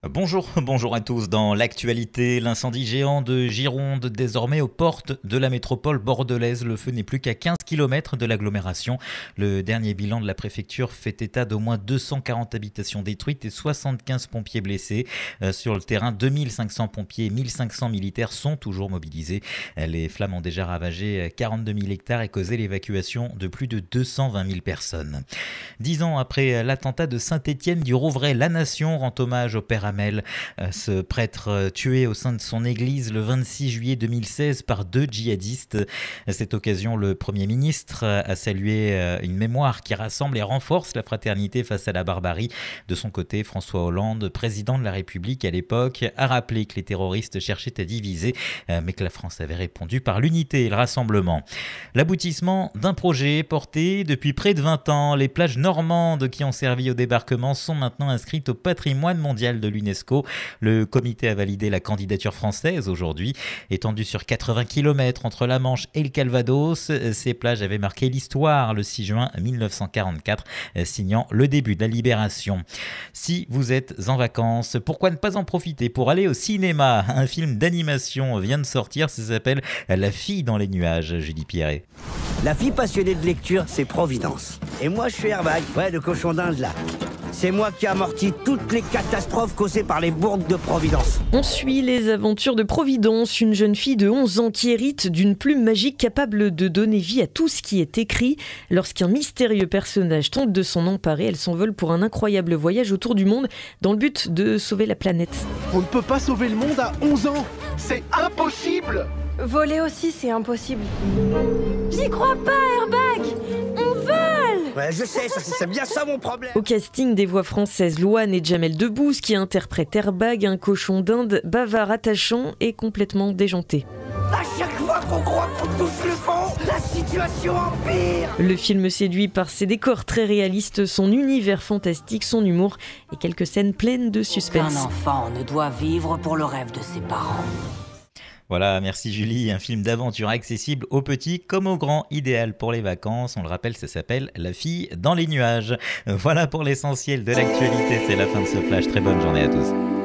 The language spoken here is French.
Bonjour, bonjour à tous. Dans l'actualité, l'incendie géant de Gironde, désormais aux portes de la métropole bordelaise. Le feu n'est plus qu'à 15 km de l'agglomération. Le dernier bilan de la préfecture fait état d'au moins 240 habitations détruites et 75 pompiers blessés. Sur le terrain, 2500 pompiers et 1500 militaires sont toujours mobilisés. Les flammes ont déjà ravagé 42 000 hectares et causé l'évacuation de plus de 220 000 personnes. 10 ans après l'attentat de Saint-Étienne du Rouvray, la nation rend hommage au père Hamel, ce prêtre tué au sein de son église le 26 juillet 2016 par 2 djihadistes. À cette occasion, le Premier ministre a salué une mémoire qui rassemble et renforce la fraternité face à la barbarie. De son côté, François Hollande, président de la République à l'époque, a rappelé que les terroristes cherchaient à diviser, mais que la France avait répondu par l'unité et le rassemblement. L'aboutissement d'un projet porté depuis près de 20 ans. Les plages normandes qui ont servi au débarquement sont maintenant inscrites au patrimoine mondial de l'UNESCO. Le comité a validé la candidature française aujourd'hui. Étendue sur 80 km entre la Manche et le Calvados, ces plages avaient marqué l'histoire le 6 juin 1944, signant le début de la libération. Si vous êtes en vacances, pourquoi ne pas en profiter pour aller au cinéma? Un film d'animation vient de sortir, ça s'appelle La fille dans les nuages, Julie Pierret. La fille passionnée de lecture, c'est Providence. Et moi, je suis Airbag, ouais, le cochon d'Inde là. C'est moi qui amortis toutes les catastrophes causées par les bourdes de Providence. On suit les aventures de Providence, une jeune fille de 11 ans qui hérite d'une plume magique capable de donner vie à tout ce qui est écrit. Lorsqu'un mystérieux personnage tente de s'en emparer, elle s'envole pour un incroyable voyage autour du monde dans le but de sauver la planète. On ne peut pas sauver le monde à 11 ans. C'est impossible. Voler aussi, c'est impossible. J'y crois pas, Airbag. On vole. Ouais, je sais, c'est bien ça mon problème. Au casting, des voix françaises, Louane et Jamel Debbouze qui interprètent Airbag, un cochon d'Inde bavard, attachant et complètement déjanté. À chaque fois qu'on croit qu'on touche le fond, la situation empire. Le film séduit par ses décors très réalistes, son univers fantastique, son humour et quelques scènes pleines de suspense. Un enfant ne doit vivre pour le rêve de ses parents. Voilà, merci Julie, un film d'aventure accessible aux petits comme aux grands, idéal pour les vacances. On le rappelle, ça s'appelle La fille dans les nuages. Voilà pour l'essentiel de l'actualité, c'est la fin de ce flash. Très bonne journée à tous.